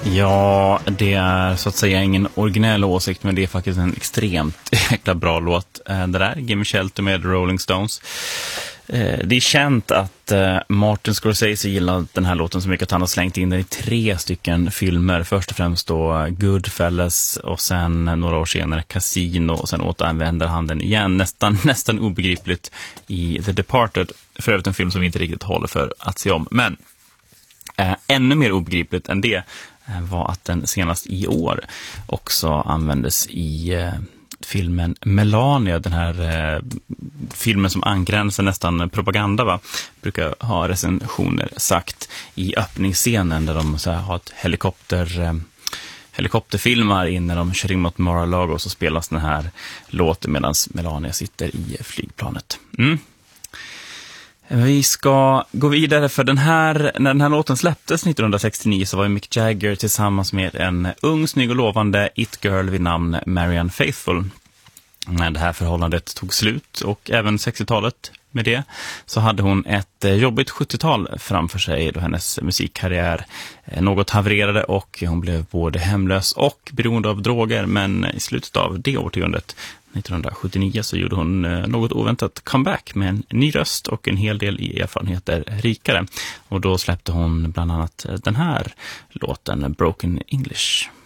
Ja, det är så att säga ingen originell åsikt, men det är faktiskt en extremt jäkla bra låt. Det där, Gimme Shelter med Rolling Stones. Det är känt att Martin Scorsese gillade den här låten så mycket att han har slängt in den i 3 stycken filmer. Först och främst då Goodfellas och sen några år senare Casino, och sen återanvänder han den igen, nästan obegripligt, i The Departed. För övrigt en film som vi inte riktigt håller för att se om. Men ännu mer obegripligt än det var att den senast i år också användes i filmen Melania, den här filmen som angränsar nästan propaganda, va? Brukar ha recensioner sagt, i öppningsscenen där de så här, har ett helikopterfilmar in när de kör in mot Mar-a-Lago, så spelas den här låten medan Melania sitter i flygplanet. Vi ska gå vidare, för när den här låten släpptes 1969 så var Mick Jagger tillsammans med en ung, snygg och lovande it-girl vid namn Marianne Faithfull. När det här förhållandet tog slut, och även 60-talet med det, så hade hon ett jobbigt 70-tal framför sig, då hennes musikkarriär något havererade och hon blev både hemlös och beroende av droger. Men i slutet av det årtiondet, 1979, så gjorde hon något oväntat comeback med en ny röst och en hel del erfarenheter rikare. Och då släppte hon bland annat den här låten, Broken English.